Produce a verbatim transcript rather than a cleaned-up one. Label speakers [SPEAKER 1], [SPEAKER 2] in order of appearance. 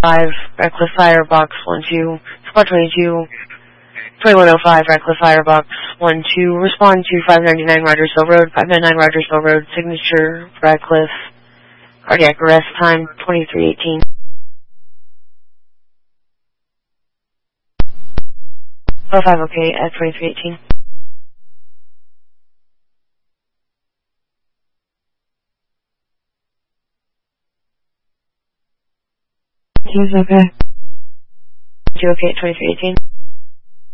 [SPEAKER 1] five, Reckless Firebox one two, Squad twenty-two, twenty-one oh five, Reckless Firebox one two, respond to five ninety-nine Rogersville Road, five ninety-nine Rogersville Road, signature Reckless, cardiac arrest time twenty-three eighteen. oh five okay at twenty-three eighteen.
[SPEAKER 2] She's okay.
[SPEAKER 1] two okay at twenty-three eighteen.